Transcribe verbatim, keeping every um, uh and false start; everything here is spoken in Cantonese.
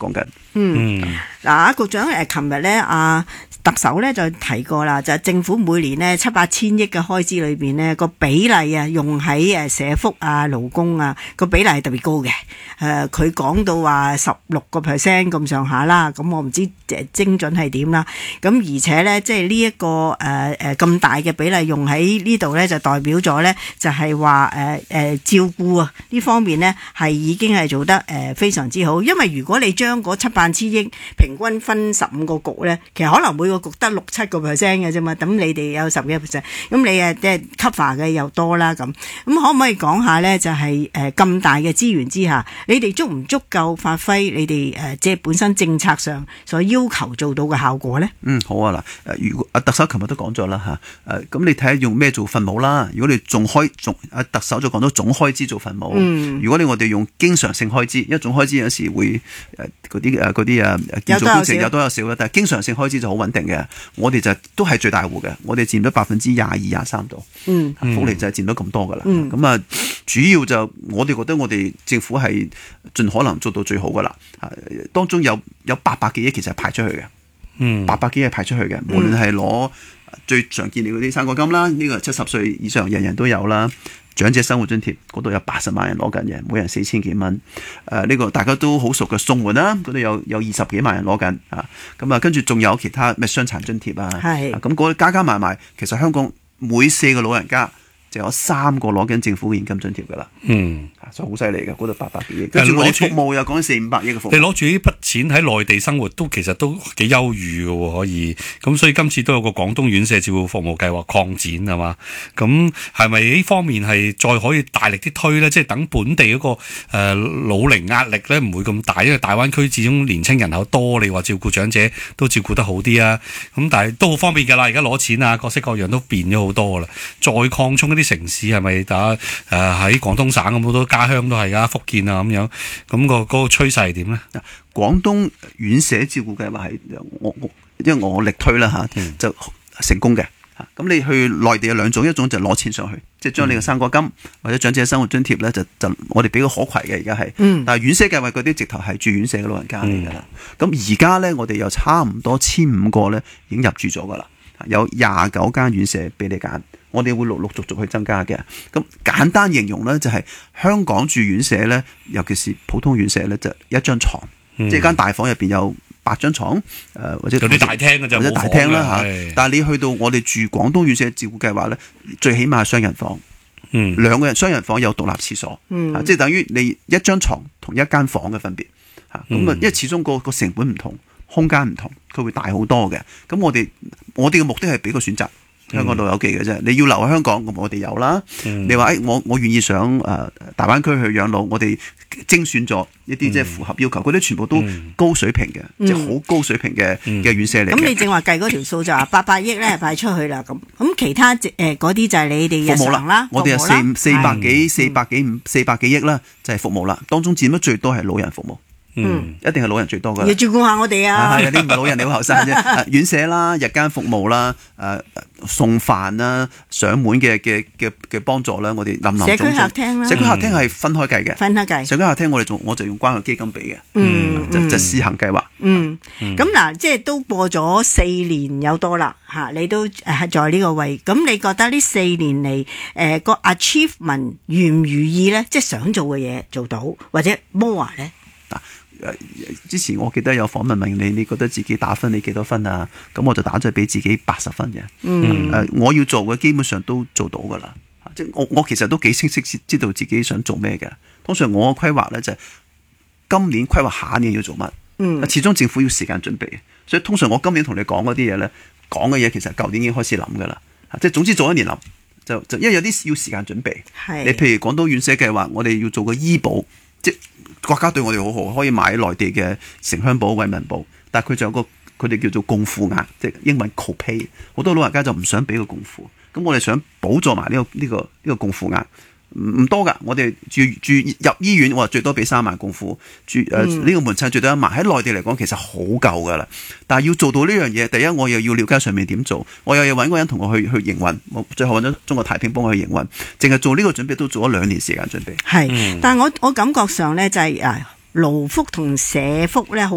講緊。 嗯，嗱、啊，局長誒，琴日咧，阿特首咧就提過啦，就係、政府每年呢七八千億嘅開支裏邊呢個比例啊，用喺誒社福啊、勞工啊個比例係特別高嘅。誒、呃，佢講到話十六個 percent 咁上下啦，咁我唔知誒精準係點啦。咁而且咧，即係呢一個誒誒咁大嘅比例用喺呢度咧，就代表咗咧就係話誒誒照顧啊呢方面呢係已經係做得誒、呃、非常之好。因為如果你將嗰七八千億平均分十五個局咧，其實可能每個局得六七個 percent 嘅啫嘛。咁你哋有十幾個 percent，咁你誒即係 cover 嘅又多啦。咁咁可唔可以講下咧？就係誒咁大嘅資源之下，你哋足唔足夠發揮你哋誒、呃、即係本身政策上所要求做到嘅效果咧？ 嗯，好啊嗱，誒如果阿特首琴日都講咗啦嚇，誒咁你睇下用咩做分母啦。如果你仲開總阿特首就講到總開支做分母，嗯、如果你我哋用經常性開支，一種開支有時會誒嗰啲誒嗰啲誒建造工程有多有少啦，但係經常性開支就好穩定嘅。我哋就都係最大戶嘅，我哋佔咗百分之廿二廿三度，嗯，福利就係佔咗咁多噶啦。咁、嗯、啊，主要就我哋覺得我哋政府係盡可能做到最好噶啦。當中有有八百幾億其實係派出去嘅，嗯，八百幾億係派出去嘅，無論係攞最常見嘅嗰啲生果金啦，呢、這個七十歲以上人人都有啦。長者生活津貼嗰度有八十萬人攞緊嘅，每人四千幾蚊。誒、呃、呢、這個大家都好熟嘅綜援啦，嗰度有有二十幾萬人攞緊啊。咁啊，跟住仲有其他咩傷殘津貼啊，係咁嗰啲加加埋埋，其實香港每四個老人家就有三個攞緊政府嘅現金津貼㗎啦。嗯，所以好犀利嘅，嗰度八百幾億。跟住我哋服務又講緊四五百億嘅服務。 你攞住呢筆錢喺內地生活都其實都幾優裕嘅喎，可以。咁所以今次都有個廣東院舍照顧服務計劃擴展係嘛？咁係咪呢方面係再可以大力啲推咧？即係等本地嗰、那個誒、呃、老齡壓力咧唔會咁大，因為大灣區始終年青人口多，你話照顧長者都照顧得好啲啊。咁但係都好方便㗎啦，而家攞錢啊，各式各樣都變咗好多啦。再擴充一啲城市係咪打誒喺廣東省咁好多家鄉都係㗎，福建啊咁樣，咁、那個嗰、那個趨勢係點咧？ 廣東院舍照顧計劃係我我因為我力推啦嚇，就成功嘅嚇。咁、嗯、你去內地有兩種，一種就攞錢上去，即係將你嘅生果金、嗯、或者長者生活津貼咧，就就我哋俾個可攜嘅而家係。但係院舍計劃嗰啲直頭係住院舍嘅老人家嚟㗎啦。咁而家咧，我哋有差唔多千五個咧已經入住咗㗎啦，有廿九間院舍俾你揀。我哋會陸陸續續去增加嘅。咁簡單形容咧，就係香港住院舍咧，尤其是普通院舍咧，就一張床，嗯、即係間大房入邊有八張床，誒、呃、或者有啲大廳嘅就或者大廳啦嚇。但係你去到我哋住廣東院舍照顧計劃咧，最起碼係雙人房，嗯，兩個人雙人房有獨立廁所，嗯啊、即係等於你一張床同一間房嘅分別嚇。咁啊、嗯，因為始終個個成本唔同，空間唔同，佢會大好多嘅。咁我哋我哋嘅目的係俾個選擇。香港老友記嘅啫，你要留喺香港，咁我哋有啦。嗯、你話誒、哎，我我願意上誒、呃、大灣區去養老，我哋精選咗一啲即係符合要求，嗰啲、嗯、全部都高水平嘅，嗯、即係好高水平嘅嘅院舍嚟。咁、 嗯、你正話計嗰條數就話八百億咧派出去啦，咁咁其他誒嗰啲就係你哋日常啦， 我哋有四四百幾四百幾五四百幾億啦，就係服務啦，當中佔得最多係老人服務。嗯，一定係老人最多噶啦， 要照顧下我哋啊！ 係啊，你唔係老人，你好後生啫。院舍啦、日間服務啦、誒送飯啦、上門嘅嘅嘅嘅幫助啦，我哋林林總總。社區客廳啦，社區客廳係分開計嘅， 分開計。 社區客廳我哋仲我就用關愛基金俾嘅，嗯，就就試行計劃。 嗯，咁嗱，即係都過咗四年有多啦，嚇你都係在呢個位。咁你覺得呢四年嚟誒個 achievement 如唔如意咧？即係想做嘅嘢做到，或者 more 咧？ 之前我記得有訪問問你，你覺得自己打分你幾多分啊？咁我就打咗俾自己八十分嘅。嗯，誒，我要做嘅基本上都做到噶啦。即係我我其實都幾清晰知道自己想做咩嘅。通常我嘅規劃咧就係今年規劃下一年要做乜。嗯，始終政府要時間準備，所以通常我今年同你講嗰啲嘢咧，講嘅嘢其實舊年已經開始諗噶啦。即係總之做一年諗，就就因為有啲要時間準備。係，你譬如廣東院舍計劃，我哋要做個醫保，即國家對我哋好好，可以買內地嘅城鄉保、惠民保，但係佢仲有個佢哋叫做共付額，即係英文 copay。好多老人家就唔想俾個共付，咁我哋想補助埋呢個呢個呢個共付額，唔唔多㗎。我哋住住入醫院，我話最多俾三萬共付，住誒呢、呃嗯、個門診最多一萬。喺內地嚟講，其實好夠㗎啦。但係要做到呢樣嘢，第一我又要了解上面點做，我又要揾個人同我去去營運。我最後揾咗中國太平幫我去營運，淨係做呢個準備都做咗兩年時間準備。 係，但係我我感覺上咧就係、是、啊勞福同社福咧好。